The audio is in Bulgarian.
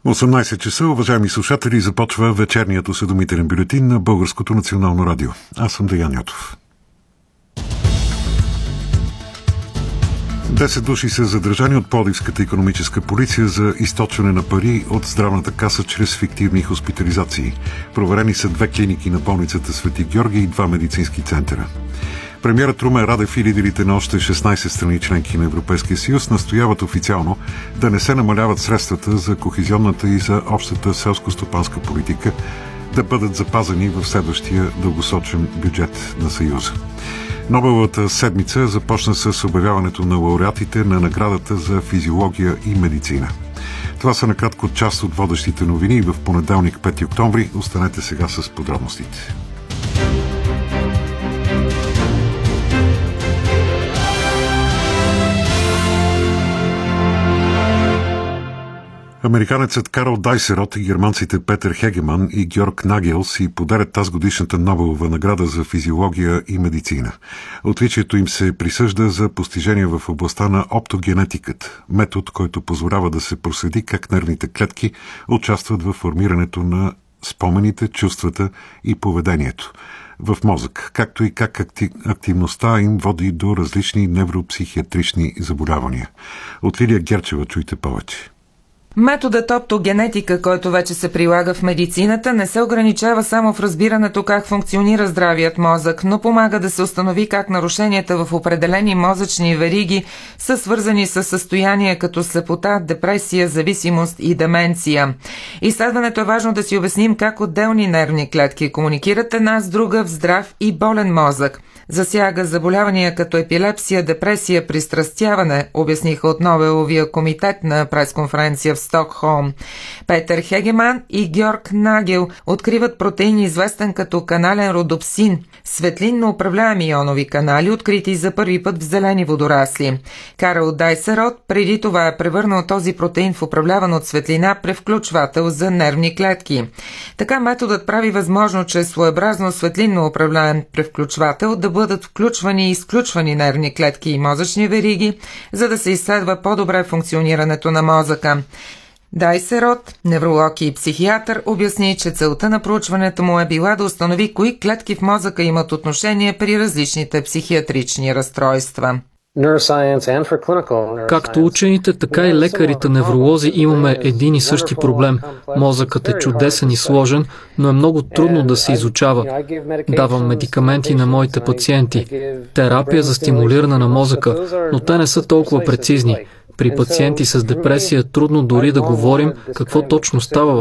18 часа, уважаеми слушатели, започва вечерният осведомителен бюлетин на Българското национално радио. Аз съм Деян Йотов. 10 души са задържани от Пловдивската икономическа полиция за източване на пари от здравната каса чрез фиктивни хоспитализации. Проверени са 2 клиники на болницата Свети Георги и 2 медицински центъра. Премиерът Румен Радев и лидерите на още 16 страни членки на Европейския съюз настояват официално да не се намаляват средствата за кохезионната и за общата селско-стопанска политика, да бъдат запазени в следващия дългосрочен бюджет на Съюза. Нобеловата седмица започна с обявяването на лауреатите на наградата за физиология и медицина. Това са накратко част от водещите новини в понеделник, 5 октомври. Останете сега с подробностите. Американецът Карл Дайсерот и германците Петър Хегеман и Георг Нагел си подарят тази годишната Нобелова награда за физиология и медицина. Отличието им се присъжда за постижения в областта на оптогенетиката, метод, който позволява да се проследи как нервните клетки участват в формирането на спомените, чувствата и поведението в мозък, както и как активността им води до различни невропсихиатрични заболявания. От Лилия Герчева чуйте повече. Методът оптогенетика, който вече се прилага в медицината, не се ограничава само в разбирането как функционира здравият мозък, но помага да се установи как нарушенията в определени мозъчни вериги са свързани с състояния като слепота, депресия, зависимост и деменция. Изследването е важно да си обясним как отделни нервни клетки комуникират една с друга в здрав и болен мозък. Засяга заболявания като епилепсия, депресия, пристрастяване, обясниха от Нобеловия комитет на пресконференция в Стокхолм. Петър Хегеман и Георг Нагел откриват протеин, известен като канален родопсин, светлинно управляеми ионови канали, открити за първи път в зелени водорасли. Карл Дайсерот преди това е превърнал този протеин в управляван от светлина превключвател за нервни клетки. Така методът прави възможно чрез своеобразно светлинно управляем превключвател да бъдат включвани и изключвани нервни клетки и мозъчни вериги, за да се изследва по-добре функционирането на мозъка. Дайсерот, невролог и психиатър, обясни, че целта на проучването му е била да установи кои клетки в мозъка имат отношение при различните психиатрични разстройства. Както учените, така и лекарите невролози имаме един и същи проблем. Мозъкът е чудесен и сложен, но е много трудно да се изучава. Давам медикаменти на моите пациенти. Терапия за стимулиране на мозъка, но те не са толкова прецизни. При пациенти с депресия е трудно дори да говорим какво точно става